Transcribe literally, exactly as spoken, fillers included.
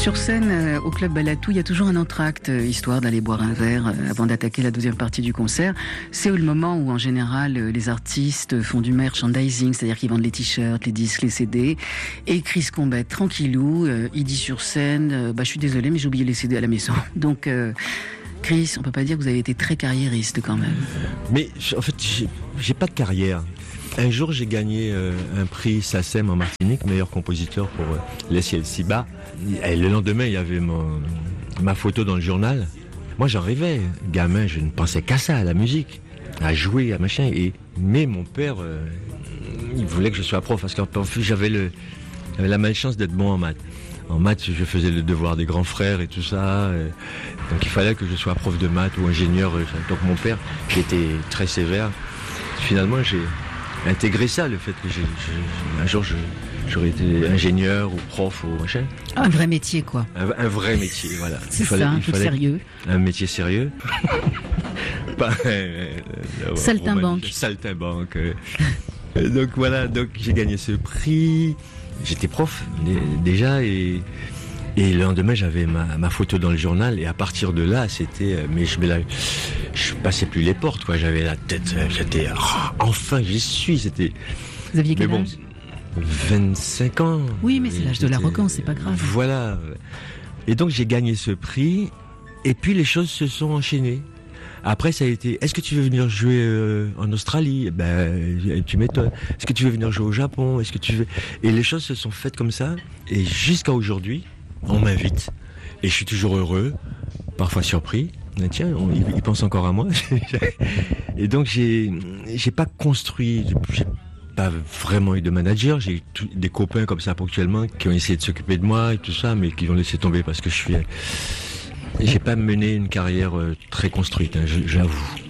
Sur scène, euh, au Club Balatou, il y a toujours un entracte, euh, histoire d'aller boire un verre euh, avant d'attaquer la deuxième partie du concert. C'est le moment où, en général, euh, les artistes font du merchandising, c'est-à-dire qu'ils vendent les t-shirts, les disques, les C D. Et Chris Combet, tranquillou, euh, il dit sur scène, euh, bah, je suis désolé, mais j'ai oublié les C D à la maison. Donc, euh, Chris, on peut pas dire que vous avez été très carriériste quand même. Mais en fait, j'ai, j'ai pas de carrière. Un jour, j'ai gagné euh, un prix SACEM en Martinique, meilleur compositeur pour euh, Les Ciels si bas. Et le lendemain, il y avait mon, ma photo dans le journal. Moi, j'en rêvais. Gamin, je ne pensais qu'à ça, à la musique, à jouer, à machin. Et, mais mon père, euh, il voulait que je sois prof, parce qu'en fait, j'avais, le, j'avais la malchance d'être bon en maths. En maths, je faisais le devoir des grands frères et tout ça. Donc il fallait que je sois prof de maths ou ingénieur. Donc mon père, qui était très sévère, finalement, j'ai intégré ça, le fait que j'ai, j'ai, un jour je, j'aurais été ingénieur ou prof ou machin. Un vrai métier, quoi. Un, un vrai métier, voilà. C'est il fallait, ça, un il truc fallait sérieux. Un métier sérieux. Pas, euh, euh, Saltimbanque. Saltimbanque. Euh. Donc voilà, donc j'ai gagné ce prix. J'étais prof déjà et, et le lendemain j'avais ma, ma photo dans le journal et à partir de là c'était mais je, mais là, je passais plus les portes quoi, j'avais la tête, j'étais oh, enfin j'y suis, c'était. Vous aviez quel mais bon, âge ? vingt-cinq ans. Oui, mais c'est l'âge de l'arrogance, c'est pas grave. Voilà. Et donc j'ai gagné ce prix et puis les choses se sont enchaînées. Après, ça a été, est-ce que tu veux venir jouer euh, en Australie ? Ben, tu m'étonnes. Est-ce que tu veux venir jouer au Japon ? Est-ce que tu veux... Et les choses se sont faites comme ça. Et jusqu'à aujourd'hui, on m'invite. Et je suis toujours heureux, parfois surpris. Mais tiens, on, il, il pense encore à moi. Et donc, j'ai, j'ai pas construit, j'ai pas vraiment eu de manager. J'ai eu tout, des copains comme ça ponctuellement qui ont essayé de s'occuper de moi et tout ça, mais qui ont laissé tomber parce que je suis... J'ai pas mené une carrière très construite, hein, j'avoue.